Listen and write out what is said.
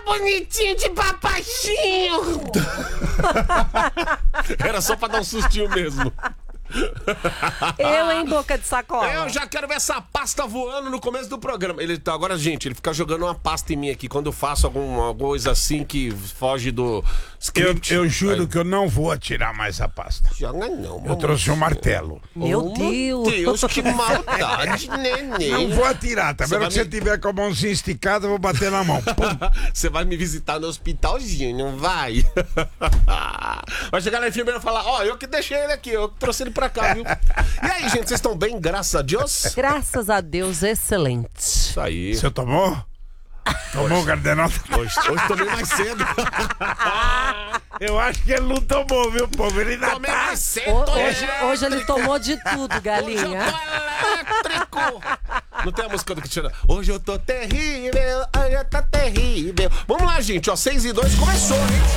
bonitinho de papachinho. Era só pra dar um sustinho mesmo. Eu em boca de sacola. Eu já quero ver essa pasta voando no começo do programa. Agora, gente, ele fica jogando uma pasta em mim aqui quando eu faço alguma coisa assim que foge do script. Eu juro que eu não vou atirar mais a pasta. Joga não, Eu trouxe um martelo. Meu Deus. Deus, que maldade, neném. Não vou atirar, tá vendo? vai Que se me- você tiver com a mãozinha esticada, eu vou bater na mão. Pum. Você vai me visitar no hospitalzinho, não vai? Vai chegar na enfermeira e falar, ó, eu que deixei ele aqui, eu que trouxe ele pra cá, viu? E aí, gente, vocês estão bem, graças a Deus? Graças a Deus, excelente. Isso aí. Você tomou? Tomou o Cardenal? Hoje tomei mais cedo. Eu acho que ele não tomou, viu, povo? Ele ainda Tomei tá... mais cedo. Hoje ele tomou de tudo, Hoje eu galinha. tô elétrico. Não tem a música do Cristiano? Hoje eu tô terrível, hoje eu tô terrível. Vamos lá, gente, ó, 6 e 2, começou, hein?